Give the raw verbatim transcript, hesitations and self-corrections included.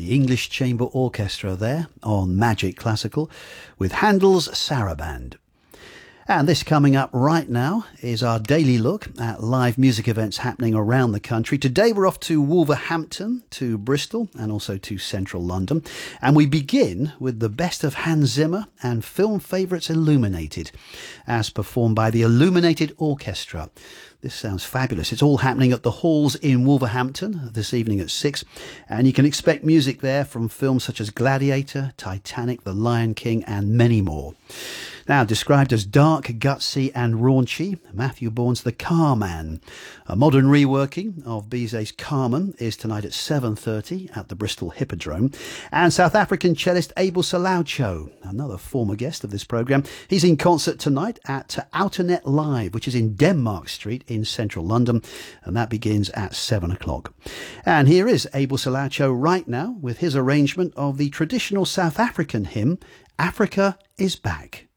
the English Chamber Orchestra there on Magic Classical with Handel's Saraband. And this coming up right now is our daily look at live music events happening around the country. Today we're off to Wolverhampton, to Bristol and also to central London. And we begin with the best of Hans Zimmer and film favourites Illuminated, as performed by the Illuminated Orchestra. This sounds fabulous. It's all happening at the Halls in Wolverhampton this evening at six. And you can expect music there from films such as Gladiator, Titanic, The Lion King and many more. Now, described as dark, gutsy and raunchy, Matthew Bourne's The Carman. A modern reworking of Bizet's Carmen is tonight at seven thirty at the Bristol Hippodrome. And South African cellist Abel Salaucho, another former guest of this programme, he's in concert tonight at Outernet Live, which is in Denmark Street in central London, and that begins at seven o'clock. And here is Abel Salaucho right now with his arrangement of the traditional South African hymn, Africa is Back.